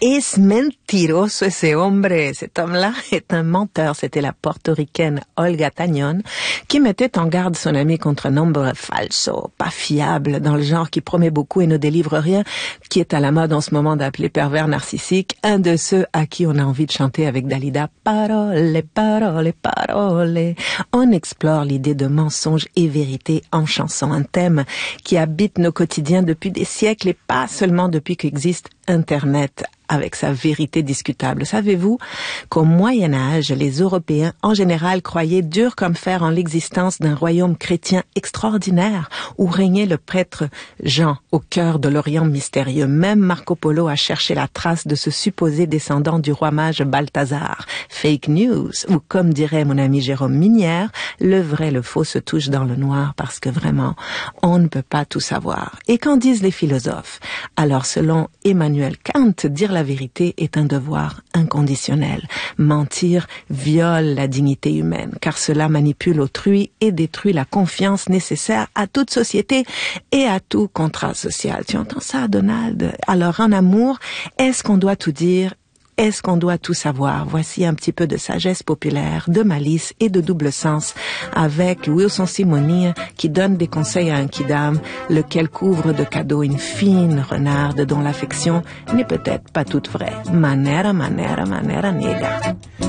Es mentiroso ese hombre. Cet homme-là est un menteur. C'était la portoricaine Olga Tañón qui mettait en garde son ami contre un hombre falso, pas fiable, dans le genre qui promet beaucoup et ne délivre rien, qui est à la mode en ce moment d'appeler pervers narcissique, un de ceux à qui on a envie de chanter avec Dalida. Parole, parole, parole. On explore l'idée de mensonge et vérité en chanson, un thème qui habite nos quotidiens depuis des siècles et pas seulement depuis qu'existe Internet avec sa vérité discutable. Savez-vous qu'au Moyen-Âge, les Européens en général croyaient dur comme fer en l'existence d'un royaume chrétien extraordinaire où régnait le prêtre Jean au cœur de l'Orient mystérieux. Même Marco Polo a cherché la trace de ce supposé descendant du roi mage Balthazar. Fake news, ou comme dirait mon ami Jérôme Minière, le vrai, le faux se touchent dans le noir parce que vraiment, on ne peut pas tout savoir. Et qu'en disent les philosophes? Alors, selon Emmanuel Kant, dire la vérité est un devoir inconditionnel. Mentir viole la dignité humaine, car cela manipule autrui et détruit la confiance nécessaire à toute société et à tout contrat social. Tu entends ça, Donald? Alors, en amour, est-ce qu'on doit tout dire? Est-ce qu'on doit tout savoir? Voici un petit peu de sagesse populaire, de malice et de double sens avec Wilson Simonis qui donne des conseils à un kidam, lequel couvre de cadeaux une fine renarde dont l'affection n'est peut-être pas toute vraie. Manera, manera, manera nega.